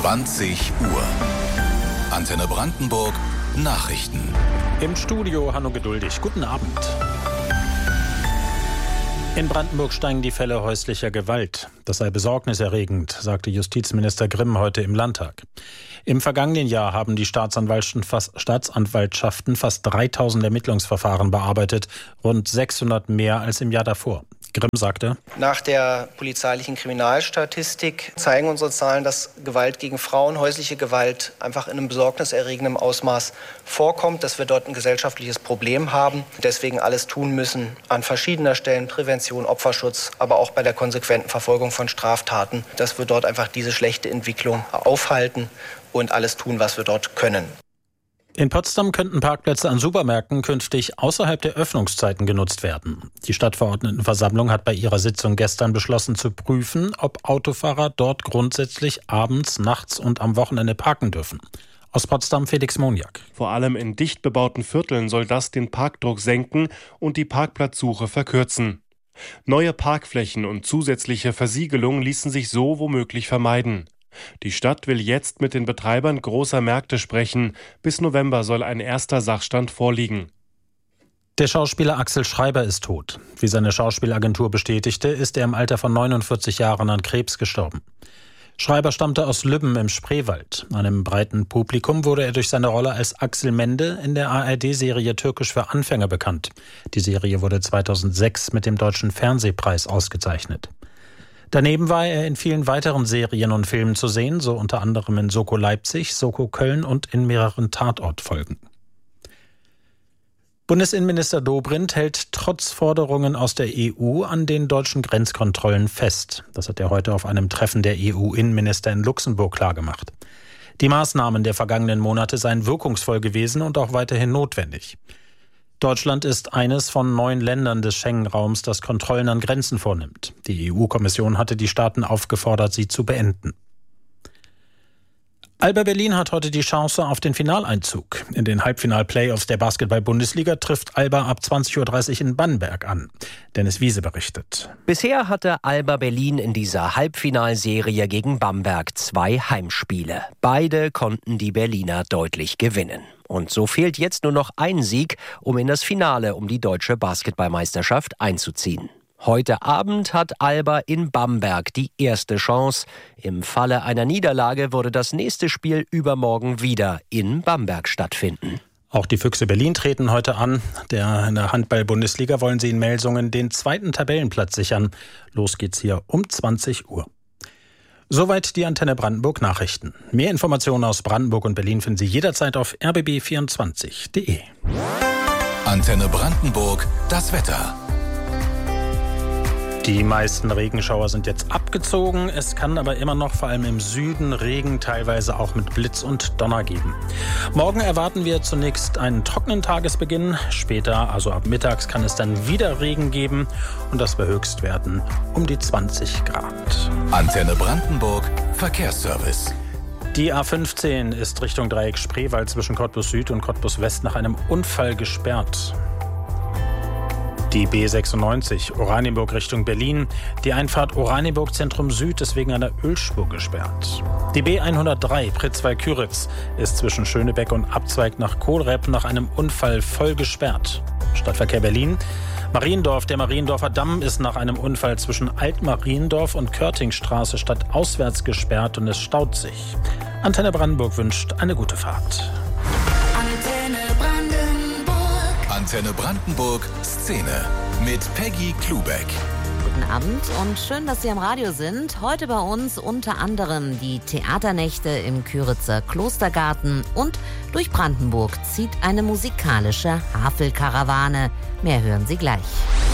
20 Uhr. Antenne Brandenburg Nachrichten. Im Studio Hanno Geduldig. Guten Abend. In Brandenburg steigen die Fälle häuslicher Gewalt. Das sei besorgniserregend, sagte Justizminister Grimm heute im Landtag. Im vergangenen Jahr haben die Staatsanwaltschaften fast 3000 Ermittlungsverfahren bearbeitet, rund 600 mehr als im Jahr davor. Grimm sagte: Nach der polizeilichen Kriminalstatistik zeigen unsere Zahlen, dass Gewalt gegen Frauen, häusliche Gewalt einfach in einem besorgniserregenden Ausmaß vorkommt, dass wir dort ein gesellschaftliches Problem haben, deswegen alles tun müssen an verschiedener Stellen, Prävention, Opferschutz, aber auch bei der konsequenten Verfolgung von Straftaten, dass wir dort einfach diese schlechte Entwicklung aufhalten und alles tun, was wir dort können. In Potsdam könnten Parkplätze an Supermärkten künftig außerhalb der Öffnungszeiten genutzt werden. Die Stadtverordnetenversammlung hat bei ihrer Sitzung gestern beschlossen zu prüfen, ob Autofahrer dort grundsätzlich abends, nachts und am Wochenende parken dürfen. Aus Potsdam Felix Moniak. Vor allem in dicht bebauten Vierteln soll das den Parkdruck senken und die Parkplatzsuche verkürzen. Neue Parkflächen und zusätzliche Versiegelung ließen sich so womöglich vermeiden. Die Stadt will jetzt mit den Betreibern großer Märkte sprechen. Bis November soll ein erster Sachstand vorliegen. Der Schauspieler Axel Schreiber ist tot. Wie seine Schauspielagentur bestätigte, ist er im Alter von 49 Jahren an Krebs gestorben. Schreiber stammte aus Lübben im Spreewald. Einem breiten Publikum wurde er durch seine Rolle als Axel Mende in der ARD-Serie Türkisch für Anfänger bekannt. Die Serie wurde 2006 mit dem Deutschen Fernsehpreis ausgezeichnet. Daneben war er in vielen weiteren Serien und Filmen zu sehen, so unter anderem in Soko Leipzig, Soko Köln und in mehreren Tatortfolgen. Bundesinnenminister Dobrindt hält trotz Forderungen aus der EU an den deutschen Grenzkontrollen fest. Das hat er heute auf einem Treffen der EU-Innenminister in Luxemburg klargemacht. Die Maßnahmen der vergangenen Monate seien wirkungsvoll gewesen und auch weiterhin notwendig. Deutschland ist eines von 9 Ländern des Schengen-Raums, das Kontrollen an Grenzen vornimmt. Die EU-Kommission hatte die Staaten aufgefordert, sie zu beenden. Alba Berlin hat heute die Chance auf den Finaleinzug. In den Halbfinal-Playoffs der Basketball-Bundesliga trifft Alba ab 20.30 Uhr in Bamberg an. Dennis Wiese berichtet. Bisher hatte Alba Berlin in dieser Halbfinalserie gegen Bamberg 2 Heimspiele. Beide konnten die Berliner deutlich gewinnen. Und so fehlt jetzt nur noch ein Sieg, um in das Finale um die deutsche Basketballmeisterschaft einzuziehen. Heute Abend hat Alba in Bamberg die erste Chance. Im Falle einer Niederlage würde das nächste Spiel übermorgen wieder in Bamberg stattfinden. Auch die Füchse Berlin treten heute an. In der Handball-Bundesliga wollen sie in Melsungen den 2. Tabellenplatz sichern. Los geht's hier um 20 Uhr. Soweit die Antenne Brandenburg Nachrichten. Mehr Informationen aus Brandenburg und Berlin finden Sie jederzeit auf rbb24.de. Antenne Brandenburg, das Wetter. Die meisten Regenschauer sind jetzt abgezogen. Es kann aber immer noch vor allem im Süden Regen, teilweise auch mit Blitz und Donner geben. Morgen erwarten wir zunächst einen trockenen Tagesbeginn. Später, also ab mittags, kann es dann wieder Regen geben. Und das bei Höchstwerten um die 20 Grad. Antenne Brandenburg, Verkehrsservice. Die A15 ist Richtung Dreieck Spreewald zwischen Cottbus Süd und Cottbus West nach einem Unfall gesperrt. Die B96 Oranienburg Richtung Berlin. Die Einfahrt Oranienburg Zentrum Süd ist wegen einer Ölspur gesperrt. Die B103 Pritzwalk-Küritz ist zwischen Schönebeck und Abzweig nach Kohlrepp nach einem Unfall voll gesperrt. Stadtverkehr Berlin. Mariendorf, der Mariendorfer Damm ist nach einem Unfall zwischen Altmariendorf und Körtingstraße stadtauswärts gesperrt und es staut sich. Antenne Brandenburg wünscht eine gute Fahrt. Antenne Brandenburg Szene mit Peggy Klubeck. Guten Abend und schön, dass Sie am Radio sind. Heute bei uns unter anderem die Theaternächte im Küritzer Klostergarten und durch Brandenburg zieht eine musikalische Havelkarawane. Mehr hören Sie gleich.